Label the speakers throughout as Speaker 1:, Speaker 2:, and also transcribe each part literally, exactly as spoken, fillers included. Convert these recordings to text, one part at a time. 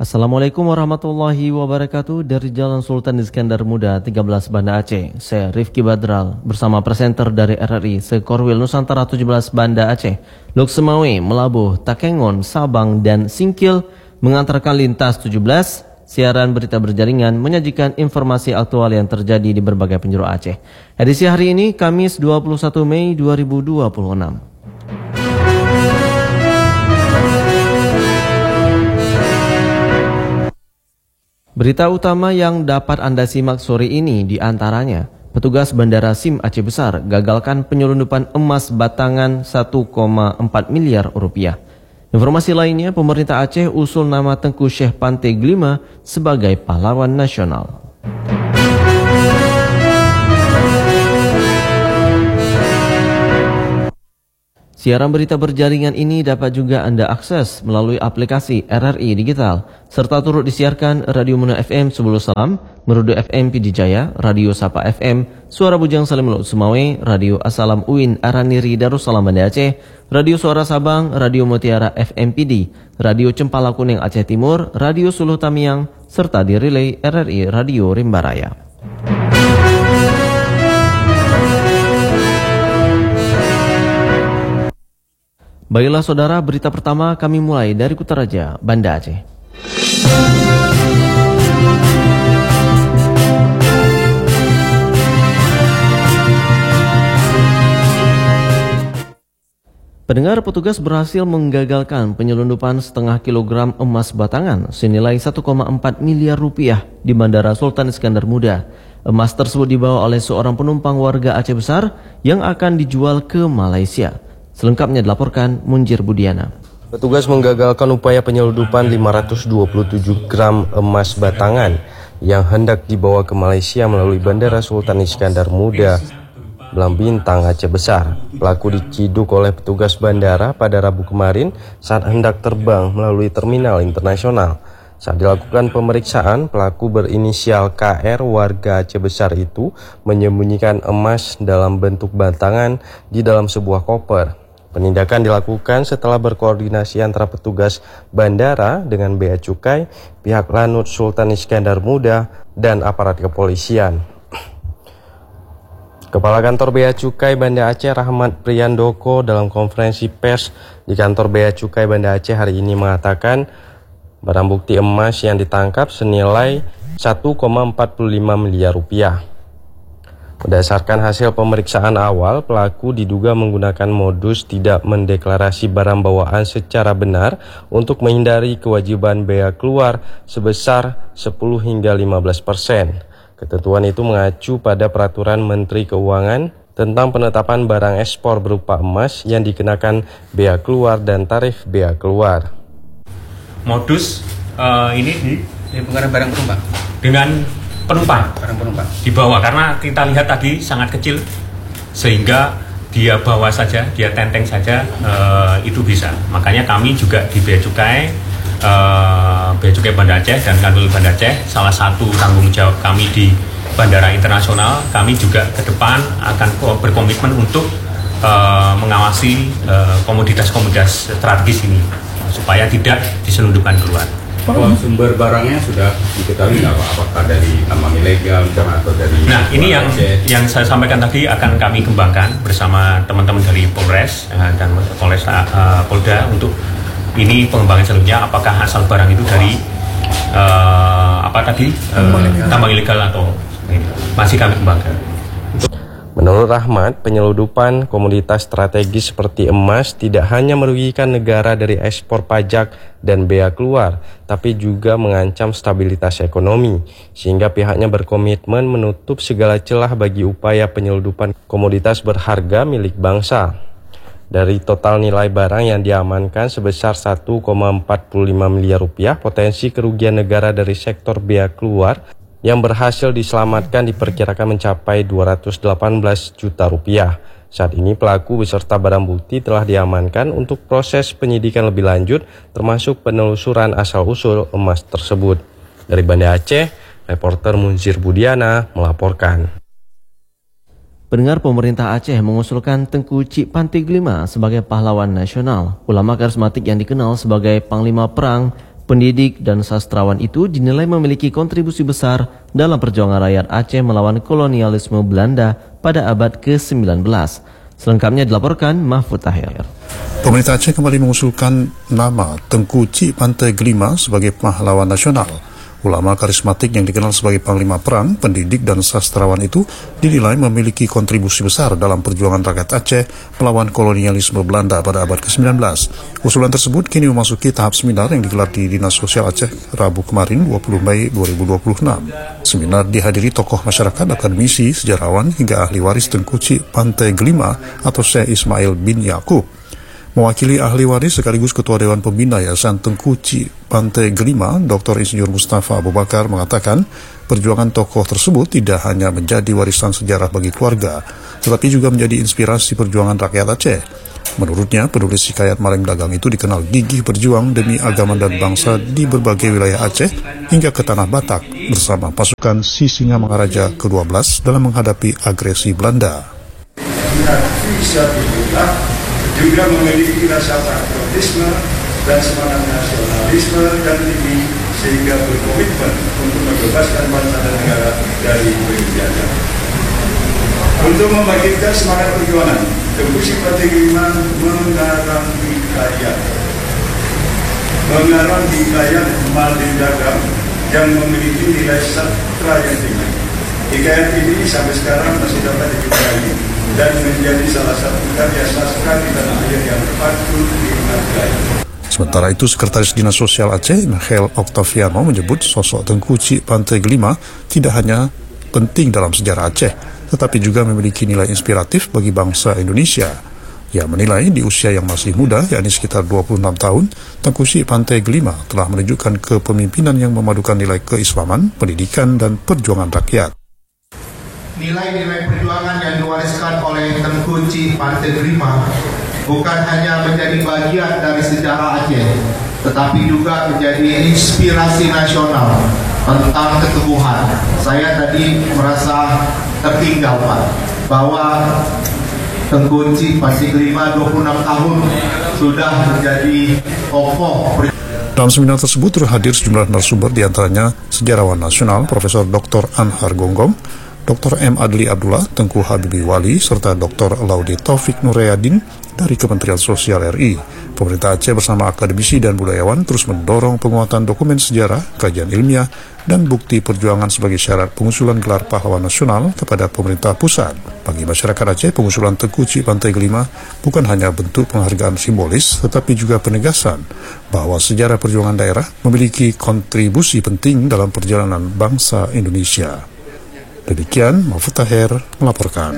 Speaker 1: Assalamualaikum warahmatullahi wabarakatuh. Dari Jalan Sultan Iskandar Muda tiga belas Banda Aceh, saya Rifki Badral bersama presenter dari R R I Sekorwil Nusantara tujuh belas Banda Aceh, Lok Semawe, Melabuh, Takengon, Sabang, dan Singkil mengantarkan lintas tujuh belas. Siaran berita berjaringan menyajikan informasi aktual yang terjadi di berbagai penjuru Aceh. Edisi hari ini Kamis dua puluh satu Mei dua ribu dua puluh enam. Berita utama yang dapat Anda simak sore ini diantaranya, petugas Bandara SIM Aceh Besar gagalkan penyelundupan emas batangan satu koma empat miliar rupiah. Informasi lainnya, pemerintah Aceh usul nama Tengku Syekh Pantai-Glima sebagai pahlawan nasional. Siaran berita berjaringan ini dapat juga Anda akses melalui aplikasi R R I Digital, serta turut disiarkan Radio Muna F M Sebulu Salam, Merudu F M P D Jaya, Radio Sapa F M, Suara Bujang Salim Lok Semawe, Radio Asalam U I N Araniri Darussalam Banda Aceh, Radio Suara Sabang, Radio Mutiara F M P D, Radio Cempala Kuning Aceh Timur, Radio Suluh Tamiang, serta di relay R R I Radio Rimbaraya. Baiklah saudara, berita pertama kami mulai dari Kutaraja, Banda Aceh. Pendengar, petugas berhasil menggagalkan penyelundupan setengah kilogram emas batangan senilai satu koma empat miliar rupiah di Bandara Sultan Iskandar Muda. Emas tersebut dibawa oleh seorang penumpang warga Aceh Besar yang akan dijual ke Malaysia. Selengkapnya dilaporkan Munjir Budiana.
Speaker 2: Petugas menggagalkan upaya penyelundupan lima ratus dua puluh tujuh gram emas batangan yang hendak dibawa ke Malaysia melalui Bandara Sultan Iskandar Muda, Belambintang, Aceh Besar. Pelaku diciduk oleh petugas bandara pada Rabu kemarin saat hendak terbang melalui terminal internasional. Saat dilakukan pemeriksaan, pelaku berinisial K R warga Aceh Besar itu menyembunyikan emas dalam bentuk batangan di dalam sebuah koper. Penindakan dilakukan setelah berkoordinasi antara petugas bandara dengan Bea Cukai, pihak Lanut Sultan Iskandar Muda, dan aparat kepolisian. Kepala Kantor Bea Cukai Banda Aceh Rahmat Priyandoko dalam konferensi pers di Kantor Bea Cukai Banda Aceh hari ini mengatakan barang bukti emas yang ditangkap senilai satu koma empat puluh lima miliar rupiah. Berdasarkan hasil pemeriksaan awal, pelaku diduga menggunakan modus tidak mendeklarasi barang bawaan secara benar untuk menghindari kewajiban bea keluar sebesar sepuluh hingga lima belas persen. Ketentuan itu mengacu pada Peraturan Menteri Keuangan tentang penetapan barang ekspor berupa emas yang dikenakan bea keluar dan tarif bea keluar.
Speaker 3: Modus uh, ini di, di pengenalan barang penumpang dengan penumpang, barang penumpang dibawa karena kita lihat tadi sangat kecil sehingga dia bawa saja, dia tenteng saja uh, itu bisa. Makanya kami juga di Bea Cukai, uh, Bea Cukai Banda Aceh dan Kanwil Banda Aceh, salah satu tanggung jawab kami di Bandara Internasional, kami juga ke depan akan berkomitmen untuk uh, mengawasi uh, komoditas-komoditas strategis ini supaya tidak diselundupkan keluar.
Speaker 4: Bahwa sumber barangnya sudah diketahui nggak, apakah dari tambang ilegal atau dari...
Speaker 3: Nah, ini yang Aceh. yang saya sampaikan tadi akan kami kembangkan bersama teman-teman dari Polres uh, dan Polres uh, Polda untuk ini pengembangan selanjutnya, apakah asal barang itu dari uh, apa tadi uh, tambang ilegal atau ini masih kami kembangkan.
Speaker 2: Menurut Rahmat, penyelundupan komoditas strategis seperti emas tidak hanya merugikan negara dari ekspor pajak dan bea keluar, tapi juga mengancam stabilitas ekonomi, sehingga pihaknya berkomitmen menutup segala celah bagi upaya penyelundupan komoditas berharga milik bangsa. Dari total nilai barang yang diamankan sebesar satu koma empat puluh lima miliar rupiah, potensi kerugian negara dari sektor bea keluar yang berhasil diselamatkan diperkirakan mencapai dua ratus delapan belas juta rupiah. Saat ini pelaku beserta barang bukti telah diamankan untuk proses penyidikan lebih lanjut, termasuk penelusuran asal-usul emas tersebut. Dari Banda Aceh, reporter Munzir Budiana melaporkan.
Speaker 1: Pendengar, pemerintah Aceh mengusulkan Tengku Syekh Pantai-Glima sebagai pahlawan nasional. Ulama karismatik yang dikenal sebagai Panglima Perang Pendidik dan sastrawan itu dinilai memiliki kontribusi besar dalam perjuangan rakyat Aceh melawan kolonialisme Belanda pada abad ke sembilan belas. Selengkapnya dilaporkan Mahfud Tahir.
Speaker 5: Pemerintah Aceh kembali mengusulkan nama Tengku Cik Pantai Gelima sebagai pahlawan nasional. Ulama karismatik yang dikenal sebagai panglima perang, pendidik dan sastrawan itu dinilai memiliki kontribusi besar dalam perjuangan rakyat Aceh melawan kolonialisme Belanda pada abad ke sembilan belas. Usulan tersebut kini memasuki tahap seminar yang digelar di Dinas Sosial Aceh Rabu kemarin dua puluh Mei dua ribu dua puluh enam. Seminar dihadiri tokoh masyarakat, akademisi, sejarawan hingga ahli waris Tengku Cik Pantai Gelima atau Syekh Ismail bin Yakub. Mewakili ahli waris sekaligus Ketua Dewan Pembina Yayasan Tengku Cik Pantai Gelima, Doktor Insinyur Mustafa Abu Bakar mengatakan perjuangan tokoh tersebut tidak hanya menjadi warisan sejarah bagi keluarga, tetapi juga menjadi inspirasi perjuangan rakyat Aceh. Menurutnya, penulis hikayat Malem Dagang itu dikenal gigih berjuang demi agama dan bangsa di berbagai wilayah Aceh hingga ke Tanah Batak bersama pasukan Sisingamangaraja kedua belas dalam menghadapi agresi Belanda.
Speaker 6: Juga memiliki rasa patriotisme dan semangat nasionalisme dan tinggi sehingga berkomitmen untuk membebaskan bangsa dan negara dari penjajah. Untuk membangkitkan semangat perjuangan, Tengku Cik Pantai Gelima mengarang hikayat mengarang hikayat Malem Dagang yang memiliki nilai sastra yang tinggi. Hikayat ini sampai sekarang masih dapat diciptai dan menjadi salah satu karya sastra di tanah air yang patut dihargai.
Speaker 5: Sementara itu, Sekretaris Dinas Sosial Aceh, Michael Octaviano, menyebut sosok Tengku Cik Pantai Gelima tidak hanya penting dalam sejarah Aceh, tetapi juga memiliki nilai inspiratif bagi bangsa Indonesia. Ia menilai di usia yang masih muda, yakni sekitar dua puluh enam tahun, Tengku Cik Pantai Gelima telah menunjukkan kepemimpinan yang memadukan nilai keislaman, pendidikan, dan perjuangan rakyat.
Speaker 7: Nilai-nilai perjuangan yang diwariskan oleh Tengku Cik Pantai Gelima bukan hanya menjadi bagian dari sejarah Aceh, tetapi juga menjadi inspirasi nasional tentang keteguhan. Saya tadi merasa tertinggal, Pak, bahwa Tengku Cik Pantai Gelima dua puluh enam tahun sudah menjadi tokoh.
Speaker 5: Dalam seminar tersebut terhadir sejumlah narasumber, diantaranya sejarawan nasional Profesor Doktor Anhar Gonggong, Doktor M. Adli Abdullah, Tengku Habibi Wali, serta Doktor Laude Taufik Nurayadin dari Kementerian Sosial R I. Pemerintah Aceh bersama akademisi dan budayawan terus mendorong penguatan dokumen sejarah, kajian ilmiah, dan bukti perjuangan sebagai syarat pengusulan gelar pahlawan nasional kepada pemerintah pusat. Bagi masyarakat Aceh, pengusulan Tengku Cik Pantai Gelima bukan hanya bentuk penghargaan simbolis, tetapi juga penegasan bahwa sejarah perjuangan daerah memiliki kontribusi penting dalam perjalanan bangsa Indonesia. Demikian, Mahfud Tahir melaporkan.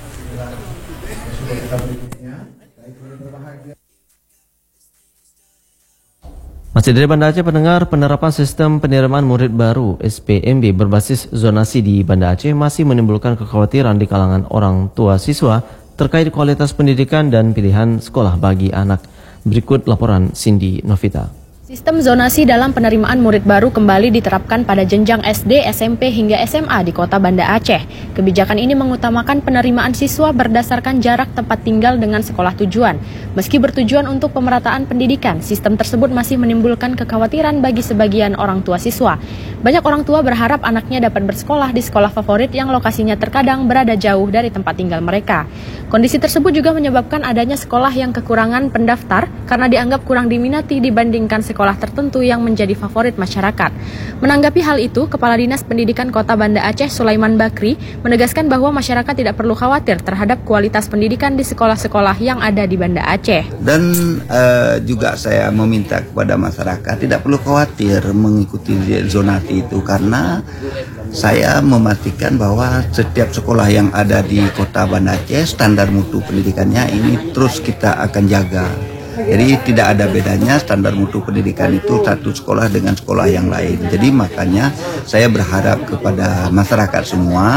Speaker 1: Masih dari Banda Aceh, pendengar, penerapan sistem penerimaan murid baru S P M B berbasis zonasi di Banda Aceh masih menimbulkan kekhawatiran di kalangan orang tua siswa terkait kualitas pendidikan dan pilihan sekolah bagi anak. Berikut laporan Cindy Novita.
Speaker 8: Sistem zonasi dalam penerimaan murid baru kembali diterapkan pada jenjang S D, S M P hingga S M A di Kota Banda Aceh. Kebijakan ini mengutamakan penerimaan siswa berdasarkan jarak tempat tinggal dengan sekolah tujuan. Meski bertujuan untuk pemerataan pendidikan, sistem tersebut masih menimbulkan kekhawatiran bagi sebagian orang tua siswa. Banyak orang tua berharap anaknya dapat bersekolah di sekolah favorit yang lokasinya terkadang berada jauh dari tempat tinggal mereka. Kondisi tersebut juga menyebabkan adanya sekolah yang kekurangan pendaftar karena dianggap kurang diminati dibandingkan sekolah sekolah tertentu yang menjadi favorit masyarakat. Menanggapi hal itu, Kepala Dinas Pendidikan Kota Banda Aceh Sulaiman Bakri menegaskan bahwa masyarakat tidak perlu khawatir terhadap kualitas pendidikan di sekolah-sekolah yang ada di Banda Aceh.
Speaker 9: Dan uh, juga saya meminta kepada masyarakat tidak perlu khawatir mengikuti zonasi itu, karena saya memastikan bahwa setiap sekolah yang ada di Kota Banda Aceh standar mutu pendidikannya ini terus kita akan jaga. Jadi tidak ada bedanya standar mutu pendidikan itu satu sekolah dengan sekolah yang lain. Jadi makanya saya berharap kepada masyarakat semua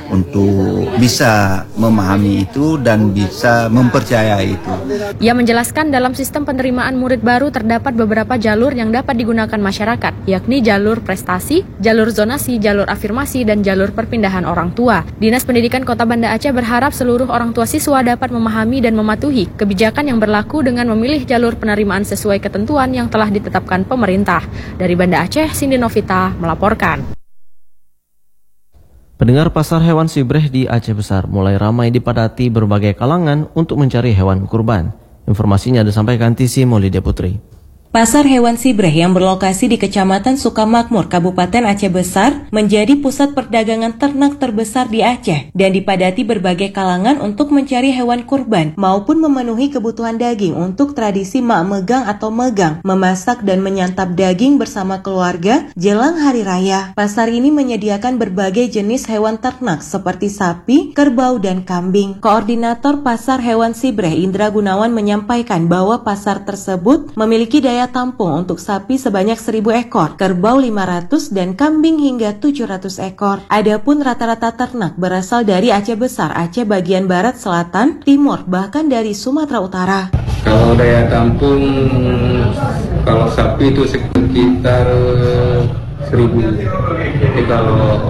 Speaker 9: untuk bisa memahami itu dan bisa mempercayai itu.
Speaker 8: Ia menjelaskan dalam sistem penerimaan murid baru terdapat beberapa jalur yang dapat digunakan masyarakat, yakni jalur prestasi, jalur zonasi, jalur afirmasi, dan jalur perpindahan orang tua. Dinas Pendidikan Kota Banda Aceh berharap seluruh orang tua siswa dapat memahami dan mematuhi kebijakan yang berlaku dengan memilih jalur penerimaan sesuai ketentuan yang telah ditetapkan pemerintah. Dari Banda Aceh, Cindy Novita melaporkan.
Speaker 1: Pendengar, pasar hewan Sibreh di Aceh Besar mulai ramai dipadati berbagai kalangan untuk mencari hewan kurban. Informasinya disampaikan Tisi Maulidia Putri.
Speaker 10: Pasar hewan Sibreh yang berlokasi di Kecamatan Sukamakmur, Kabupaten Aceh Besar, menjadi pusat perdagangan ternak terbesar di Aceh dan dipadati berbagai kalangan untuk mencari hewan kurban maupun memenuhi kebutuhan daging untuk tradisi mak megang atau megang, memasak dan menyantap daging bersama keluarga jelang hari raya. Pasar ini menyediakan berbagai jenis hewan ternak seperti sapi, kerbau, dan kambing. Koordinator Pasar Hewan Sibreh, Indra Gunawan, menyampaikan bahwa pasar tersebut memiliki daya tampung untuk sapi sebanyak seribu ekor, kerbau lima ratus, dan kambing hingga tujuh ratus ekor. Adapun rata-rata ternak berasal dari Aceh Besar, Aceh bagian barat, selatan, timur, bahkan dari Sumatera Utara.
Speaker 11: Kalau daya tampung, kalau sapi itu sekitar seribu. Jadi kalau